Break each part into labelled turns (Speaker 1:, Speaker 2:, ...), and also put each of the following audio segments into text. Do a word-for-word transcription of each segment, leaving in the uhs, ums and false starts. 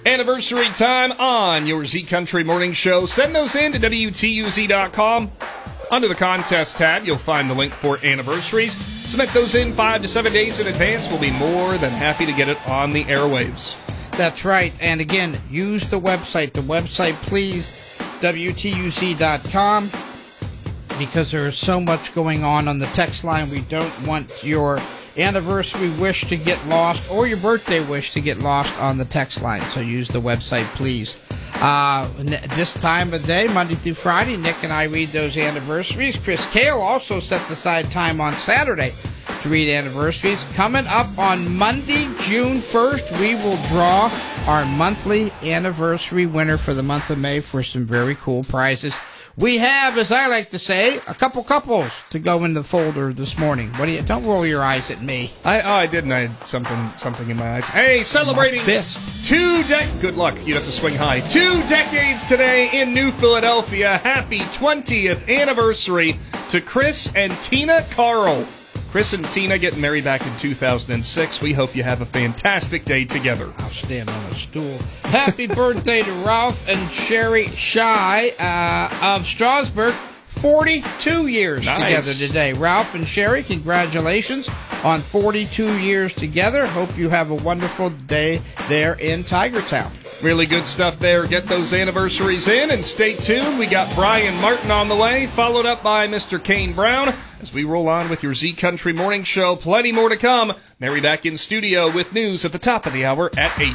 Speaker 1: Anniversary time on your Z Country Morning Show. Send those in to W T U Z dot com. Under the contest tab, you'll find the link for anniversaries. Submit those in five to seven days in advance. We'll be more than happy to get it on the airwaves.
Speaker 2: That's right. And again, use the website. The website, please, W T U Z dot com, because there is so much going on on the text line. We don't want your anniversary wish to get lost or your birthday wish to get lost on the text line. So use the website, please. Uh, this time of day, Monday through Friday, Nick and I read those anniversaries. Chris Kale also sets aside time on Saturday to read anniversaries. Coming up on Monday, June first, we will draw our monthly anniversary winner for the month of May for some very cool prizes. We have, as I like to say, a couple couples to go in the folder this morning. What do you? Don't roll your eyes at me.
Speaker 1: I oh, I didn't. I had something something in my eyes. Hey, celebrating
Speaker 2: this
Speaker 1: two dec. Good luck. You'd have to swing high. Two decades today in New Philadelphia. Happy twentieth anniversary to Chris and Tina Carl. Chris and Tina getting married back in two thousand six. We hope you have a fantastic day together.
Speaker 2: I'll stand on a stool. Happy birthday to Ralph and Sherry Shy uh, of Strasburg. forty-two years
Speaker 1: nice.
Speaker 2: Together today. Ralph and Sherry, congratulations on forty-two years together. Hope you have a wonderful day there in Tigertown.
Speaker 1: Really good stuff there. Get those anniversaries in and stay tuned. We got Brian Martin on the way, followed up by Mister Kane Brown as we roll on with your Z Country Morning Show. Plenty more to come. Mary back in studio with news at the top of the hour at eight.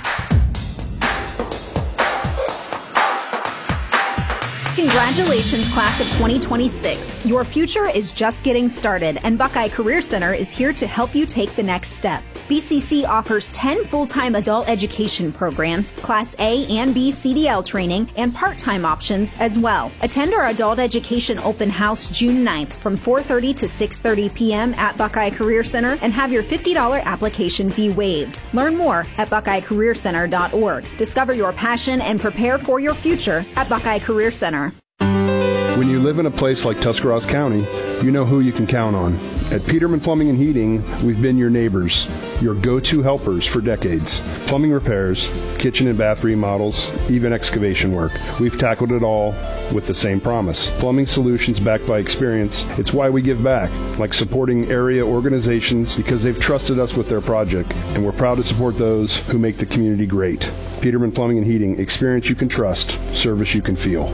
Speaker 3: Congratulations, class of twenty twenty-six. Your future is just getting started, and Buckeye Career Center is here to help you take the next step. B C C offers ten full-time adult education programs, Class A and B C D L training, and part-time options as well. Attend our Adult Education Open House June ninth from four thirty to six thirty p.m. at Buckeye Career Center and have your fifty dollars application fee waived. Learn more at buckeye career center dot org. Discover your passion and prepare for your future at Buckeye Career Center.
Speaker 4: When you live in a place like Tuscarawas County, you know who you can count on. At Peterman Plumbing and Heating, we've been your neighbors, your go-to helpers for decades. Plumbing repairs, kitchen and bath remodels, even excavation work. We've tackled it all with the same promise. Plumbing solutions backed by experience. It's why we give back, like supporting area organizations because they've trusted us with their project, and we're proud to support those who make the community great. Peterman Plumbing and Heating, experience you can trust, service you can feel.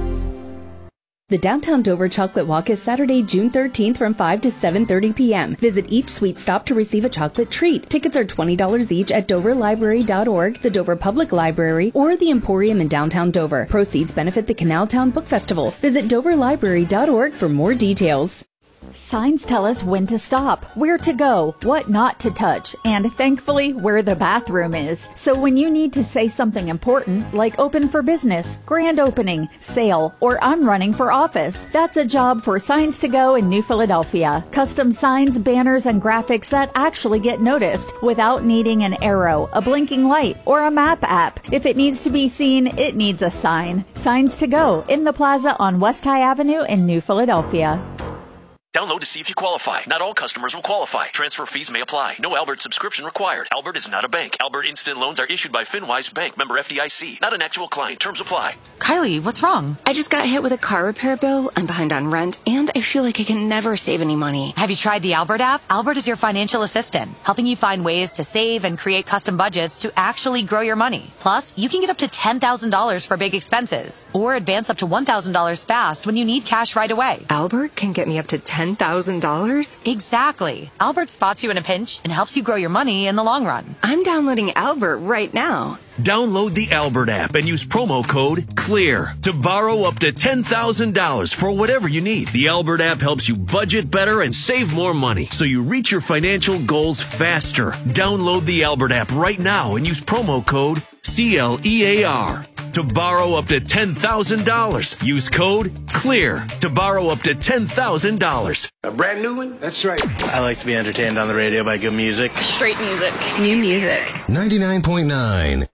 Speaker 5: The Downtown Dover Chocolate Walk is Saturday, June thirteenth from five to seven thirty p.m. Visit each sweet stop to receive a chocolate treat. Tickets are twenty dollars each at dover library dot org, the Dover Public Library, or the Emporium in downtown Dover. Proceeds benefit the Canaltown Book Festival. Visit dover library dot org for more details.
Speaker 6: Signs tell us when to stop, where to go, what not to touch, and thankfully where the bathroom is. So when you need to say something important, like open for business, grand opening, sale, or I'm running for office, that's a job for Signs to Go in New Philadelphia. Custom signs, banners, and graphics that actually get noticed without needing an arrow, a blinking light, or a map app. If it needs to be seen, it needs a sign. Signs to Go in the plaza on West High Avenue in New Philadelphia.
Speaker 7: Download to see if you qualify. Not all customers will qualify. Transfer fees may apply. No Albert subscription required. Albert is not a bank. Albert Instant Loans are issued by FinWise Bank, member F D I C. Not an actual client. Terms apply.
Speaker 8: Kylie, what's wrong? I just got hit with a car repair bill. I'm behind on rent, and I feel like I can never save any money.
Speaker 9: Have you tried the Albert app? Albert is your financial assistant, helping you find ways to save and create custom budgets to actually grow your money. Plus, you can get up to ten thousand dollars for big expenses, or advance up to one thousand dollars fast when you need cash right away.
Speaker 8: Albert can get me up to ten thousand dollars?
Speaker 9: Exactly. Albert spots you in a pinch and helps you grow your money in the long run.
Speaker 8: I'm downloading Albert right now.
Speaker 7: Download the Albert app and use promo code CLEAR to borrow up to ten thousand dollars for whatever you need. The Albert app helps you budget better and save more money so you reach your financial goals faster. Download the Albert app right now and use promo code C L E A R to borrow up to ten thousand dollars. Use code CLEAR to borrow up to ten thousand dollars.
Speaker 10: A brand new one? That's right.
Speaker 11: I like to be entertained on the radio by good music.
Speaker 12: Straight music. New music.
Speaker 13: ninety-nine point nine